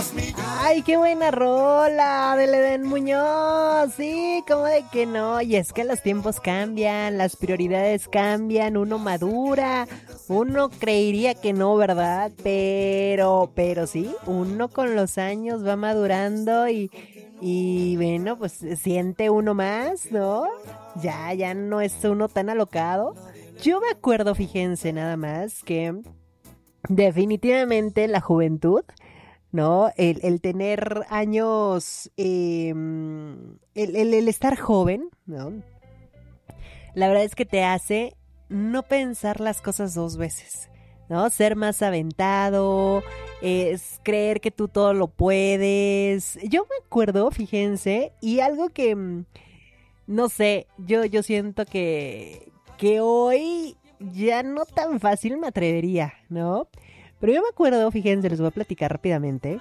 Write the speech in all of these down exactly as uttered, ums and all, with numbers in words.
Ay, qué buena rola del Edén Muñoz. Sí, como de que no. Y es que los tiempos cambian, las prioridades cambian, uno madura. Uno creería que no, ¿verdad? Pero, pero sí, uno con los años va madurando y, y bueno, pues siente uno más, ¿no? Ya, ya no es uno tan alocado. Yo me acuerdo, fíjense nada más, que definitivamente la juventud, ¿no? El, el tener años, eh, el, el, el estar joven, ¿no? La verdad es que te hace no pensar las cosas dos veces, ¿no? Ser más aventado, es creer que tú todo lo puedes. Yo me acuerdo, fíjense, y algo que, mm, no sé, yo, yo siento que, que hoy ya no tan fácil me atrevería, ¿no? Pero yo me acuerdo, fíjense, les voy a platicar rápidamente,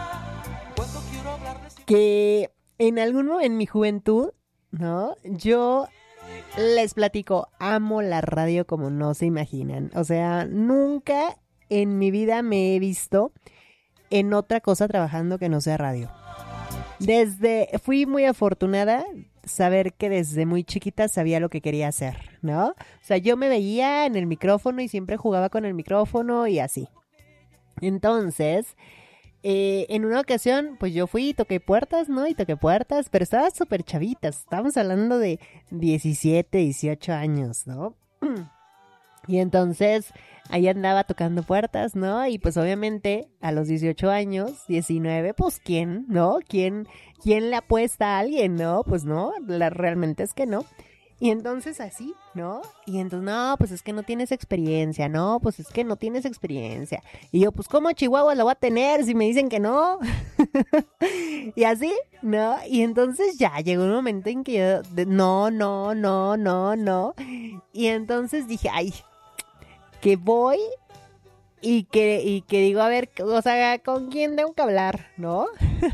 que en alguno, en mi juventud, ¿no? Yo les platico, amo la radio como no se imaginan. O sea, nunca en mi vida me he visto en otra cosa trabajando que no sea radio. Desde, fui muy afortunada saber que desde muy chiquita sabía lo que quería hacer, ¿no? O sea, yo me veía en el micrófono y siempre jugaba con el micrófono y así. Entonces, eh, en una ocasión, pues yo fui y toqué puertas, ¿no? Y toqué puertas, pero estaba súper chavita. Estábamos hablando de diecisiete, dieciocho años, ¿no? Y entonces ahí andaba tocando puertas, ¿no? Y pues obviamente a los dieciocho años, diecinueve, pues ¿quién, no? ¿Quién, quién le apuesta a alguien, no? Pues no, la, realmente es que no. Y entonces así, ¿no? Y entonces, no, pues es que no tienes experiencia, no, pues es que no tienes experiencia. Y yo, pues ¿cómo Chihuahua lo va a tener si me dicen que no? Y así, ¿no? Y entonces ya llegó un momento en que yo, de, no, no, no, no, no. Y entonces dije, ay, que voy y que, y que digo, a ver, o sea, ¿con quién tengo que hablar, no?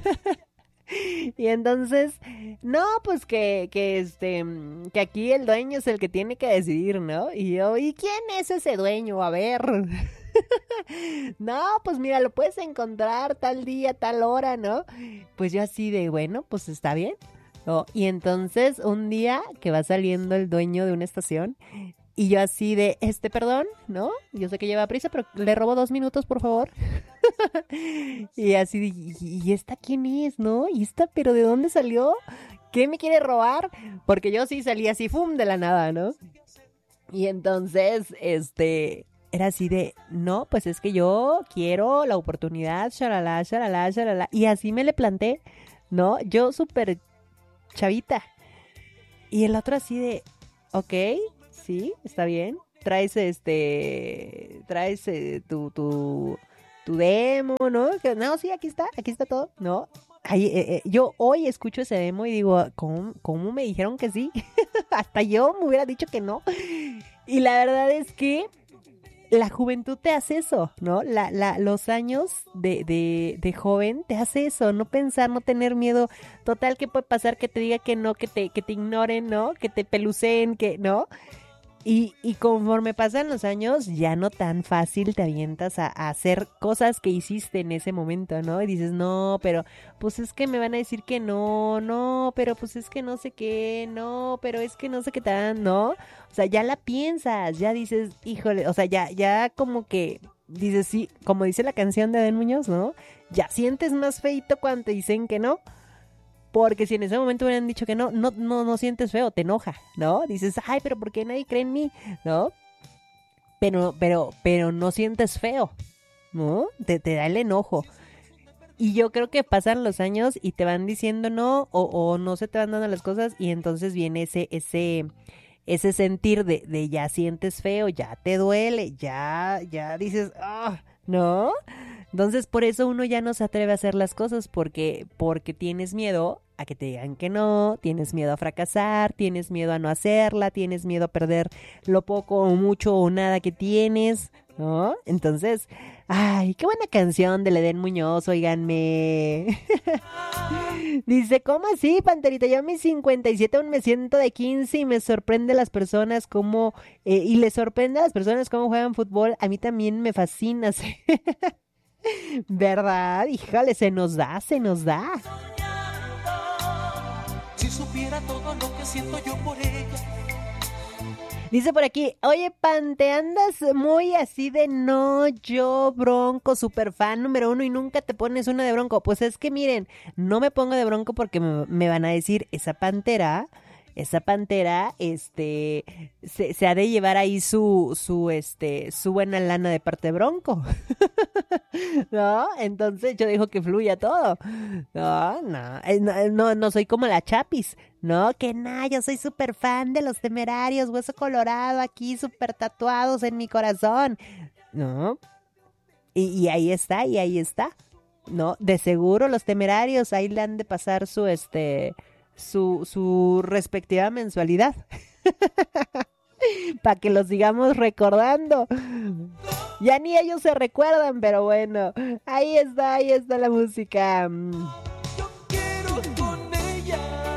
Y entonces, no, pues que, que este, que aquí el dueño es el que tiene que decidir, ¿no? Y yo, ¿y quién es ese dueño? A ver. No, pues mira, lo puedes encontrar tal día, tal hora, ¿no? Pues yo así de, bueno, pues está bien, ¿no? Y entonces un día que va saliendo el dueño de una estación y yo así de, este, perdón, ¿no? Yo sé que lleva prisa, pero le robo dos minutos, por favor. Y así de, ¿y, y esta quién es, no? ¿Y esta, pero de dónde salió? ¿Qué me quiere robar? Porque yo sí salí así, ¡fum!, de la nada, ¿no? Y entonces, este, era así de, no, pues es que yo quiero la oportunidad, shalala, shalala, shalala. Y así me le planté, ¿no? Yo súper chavita. Y el otro así de, ok, sí, está bien. Traes este, traes eh, tu, tu, tu demo, ¿no? Que, no, sí, aquí está, aquí está todo, ¿no? Ay, eh, eh, yo hoy escucho ese demo y digo, ¿cómo, cómo me dijeron que sí? Hasta yo me hubiera dicho que no. Y la verdad es que la juventud te hace eso, ¿no? La, la, los años de, de, de joven te hace eso, no pensar, no tener miedo. Total, ¿qué puede pasar? Que te diga que no, que te, que te ignoren, ¿no? Que te peluceen, que, ¿no? Y, y conforme pasan los años, ya no tan fácil te avientas a, a hacer cosas que hiciste en ese momento, ¿no? Y dices, no, pero pues es que me van a decir que no, no, pero pues es que no sé qué, no, pero es que no sé qué tan, ¿no? O sea, ya la piensas, ya dices, híjole, o sea, ya, ya como que dices, sí, como dice la canción de Adén Muñoz, ¿no? Ya sientes más feito cuando te dicen que no. Porque si en ese momento hubieran dicho que no, no, no, no sientes feo, te enoja, ¿no? Dices, ay, pero ¿por qué nadie cree en mí? ¿No? Pero, pero, pero no sientes feo, ¿no? Te, te da el enojo. Y yo creo que pasan los años y te van diciendo no, o, o no se te van dando las cosas, y entonces viene ese, ese, ese sentir de, de ya sientes feo, ya te duele, ya, ya dices, ah, ¿no? Entonces por eso uno ya no se atreve a hacer las cosas, porque, porque tienes miedo a que te digan que no, tienes miedo a fracasar, tienes miedo a no hacerla, tienes miedo a perder lo poco o mucho o nada que tienes, ¿no? Entonces, ay, qué buena canción de Edén Muñoz, óiganme. Dice, ¿cómo así, Panterita? Yo a mis cincuenta y siete aún me siento de quince y me sorprende las personas cómo, eh, y les sorprende a las personas cómo juegan fútbol. A mí también me fascina. ¿Verdad? Híjole, se nos da, se nos da. Si supiera todo lo que siento yo por ella. Dice por aquí, oye, Pan, te andas muy así de no, yo Bronco, super fan número uno y nunca te pones una de Bronco. Pues es que miren, no me pongo de Bronco porque me, me van a decir, esa pantera, esa pantera, este, se, se ha de llevar ahí su, su, este, su buena lana de parte de Bronco. ¿No? Entonces yo digo que fluya todo. No, no, no, no, no soy como la Chapis. No, que nada, yo soy súper fan de Los Temerarios, Hueso Colorado, aquí súper tatuados en mi corazón. No, y, y ahí está, y ahí está. No, de seguro Los Temerarios, ahí le han de pasar su, este, su, su respectiva mensualidad. Para que los sigamos recordando. Ya ni ellos se recuerdan, pero bueno, ahí está, ahí está la música. Yo quiero con ella.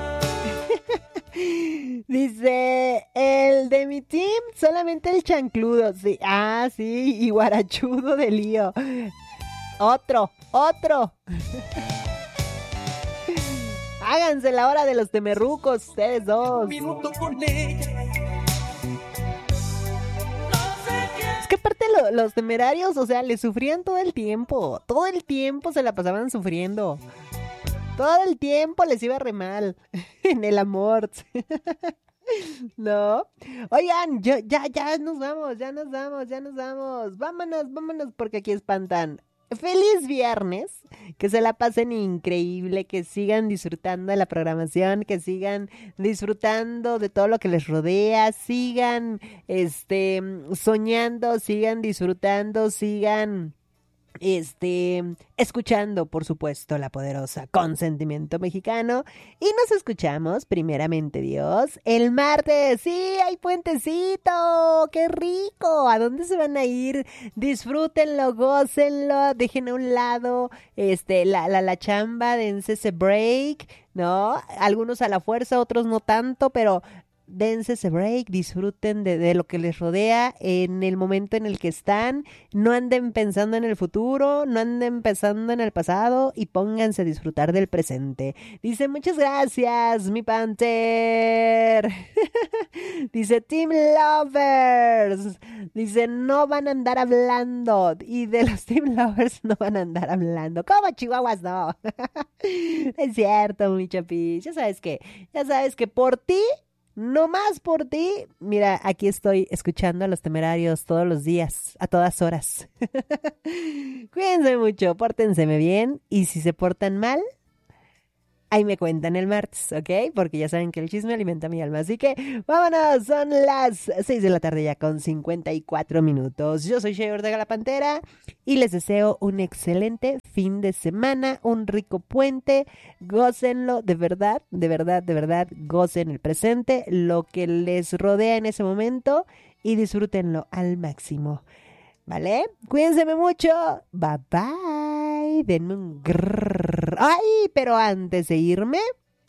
Dice, el de mi team, solamente el chancludo. Sí, ah, sí, y guarachudo de lío. Otro, otro. Háganse la hora de los temerrucos, ustedes dos. Un minuto con ella. Es que aparte lo, los temerarios, o sea, le sufrían todo el tiempo. Todo el tiempo se la pasaban sufriendo. Todo el tiempo les iba re mal en el amor. ¿No? Oigan, yo, ya, ya nos vamos, ya nos vamos, ya nos vamos. Vámonos, vámonos, porque aquí espantan. Feliz viernes, que se la pasen increíble, que sigan disfrutando de la programación, que sigan disfrutando de todo lo que les rodea, sigan este soñando, sigan disfrutando, sigan este escuchando, por supuesto, la poderosa Consentimiento Mexicano. Y nos escuchamos, primeramente Dios, el martes. Sí, hay puentecito, qué rico. ¿A dónde se van a ir? Disfrútenlo, gócenlo, dejen a un lado este la, la, la chamba, dense ese break, ¿no? Algunos a la fuerza, otros no tanto, pero dense ese break, disfruten de, de lo que les rodea en el momento en el que están, no anden pensando en el futuro, no anden pensando en el pasado y pónganse a disfrutar del presente. Dice, muchas gracias, mi Panther. Dice, Team Lovers. Dice, no van a andar hablando. Y de los Team Lovers no van a andar hablando. ¿Cómo, chihuahuas? No. Es cierto, mi Chapis. Ya sabes que, ya sabes que por ti, no más por ti. Mira, aquí estoy escuchando a Los Temerarios todos los días, a todas horas. Cuídense mucho, pórtense bien. Y si se portan mal, ahí me cuentan el martes, ¿ok? Porque ya saben que el chisme alimenta mi alma. Así que vámonos, son las seis de la tarde ya con cincuenta y cuatro minutos. Yo soy Shea Ortega la Pantera y les deseo un excelente fin de semana, un rico puente. Gócenlo, de verdad, de verdad, de verdad, gocen el presente, lo que les rodea en ese momento y disfrútenlo al máximo. ¿Vale? Cuídense mucho. Bye bye. Denme un grrr. Ay, pero antes de irme,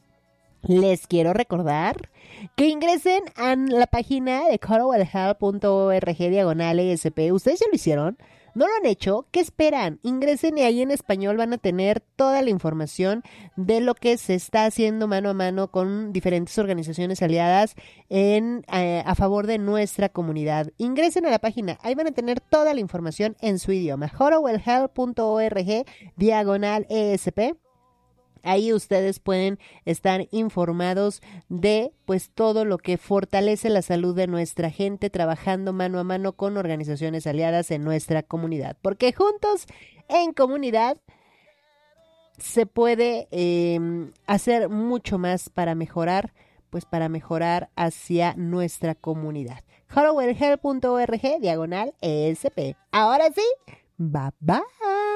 les quiero recordar que ingresen a la página de colorwellhelp punto org diagonal E S P. ¿Ustedes ya lo hicieron? ¿No lo han hecho? ¿Qué esperan? Ingresen y ahí en español van a tener toda la información de lo que se está haciendo mano a mano con diferentes organizaciones aliadas en, eh, a favor de nuestra comunidad. Ingresen a la página, ahí van a tener toda la información en su idioma. colorwellhelp punto org diagonal E S P. Ahí ustedes pueden estar informados de pues todo lo que fortalece la salud de nuestra gente trabajando mano a mano con organizaciones aliadas en nuestra comunidad. Porque juntos en comunidad se puede eh, hacer mucho más para mejorar, pues para mejorar hacia nuestra comunidad. colorwellhelp punto org diagonal E S P. Ahora sí, bye bye.